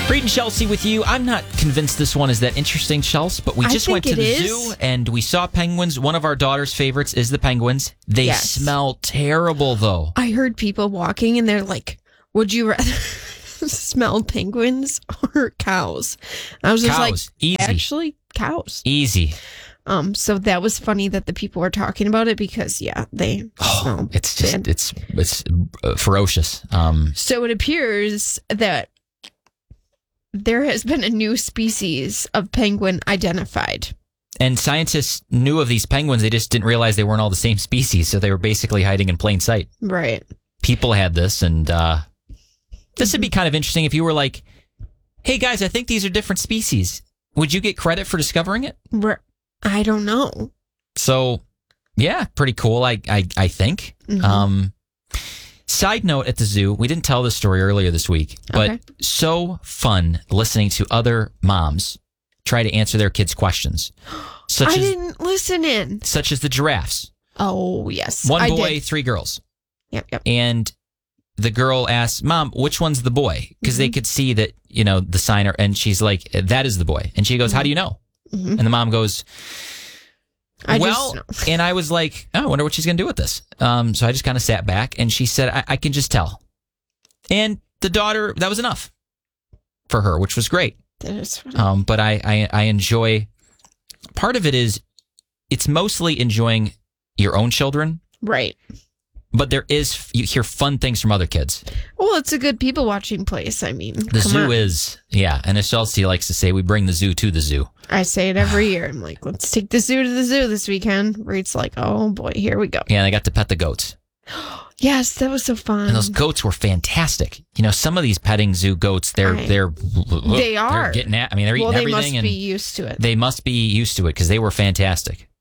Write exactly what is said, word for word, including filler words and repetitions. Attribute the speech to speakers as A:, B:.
A: Reed and Chelsea with you. I'm not convinced this one is that interesting, Chelsea, but we
B: I
A: just went to
B: think
A: the
B: it is.
A: zoo and we saw penguins. One of our daughter's favorites is the penguins. They
B: Yes.
A: smell terrible, though.
B: I heard people walking and they're like, would you rather smell penguins or cows? I was just
A: Cows.
B: like,
A: Easy.
B: actually, cows.
A: Easy.
B: Um, so that was funny that the people were talking about it because, yeah, they
A: Oh,
B: smell
A: it's just,
B: bad.
A: it's it's uh, ferocious. Um,
B: So it appears that there has been a new species of penguin identified.
A: and scientists knew of these penguins. They just didn't realize they weren't all the same species, so they were basically hiding in plain sight.
B: Right.
A: People had this, and uh, this would be kind of interesting if you were like, hey, guys, I think these are different species. Would you get credit for discovering it?
B: R- I don't know.
A: So, yeah, pretty cool, I I, I think.
B: Mhm.
A: Um, side note at the zoo, we didn't tell this story earlier this week, but
B: Okay.
A: so fun listening to other moms try to answer their kids' questions, such
B: I
A: as
B: didn't listen in.
A: such as the giraffes.
B: Oh, yes.
A: One
B: I
A: boy,
B: did.
A: three girls.
B: Yep, yep.
A: And the girl asks, Mom, which one's the boy? Because they could see that, you know, the sign, and she's like, that is the boy. And she goes, how do you know?
B: Mhm.
A: And the mom goes,
B: I
A: well,
B: just
A: and I was like, oh, I wonder what she's going to do with this. Um, so I just kind of sat back, and she said, I-, I can just tell. And the daughter, that was enough for her, which was great.
B: That is funny.
A: Um, but I, I, I enjoy, part of it is, it's mostly enjoying your own children,
B: Right.
A: but there is, you hear fun things from other kids.
B: Well, it's a good people watching place. I mean,
A: The
B: come
A: zoo
B: on.
A: is, yeah. And as Chelsea likes to say, we bring the zoo to the zoo.
B: I say it every year. I'm like, let's take the zoo to the zoo this weekend. Reed's like, oh boy, here we go.
A: Yeah, and I got to pet the goats.
B: Yes, that was so fun.
A: And those goats were fantastic. You know, some of these petting zoo goats, they're
B: I-
A: they're
B: They
A: they're
B: are.
A: getting at. I mean, they're eating
B: well, they
A: everything,
B: must
A: and
B: be used to it.
A: they must be used to it because they were fantastic.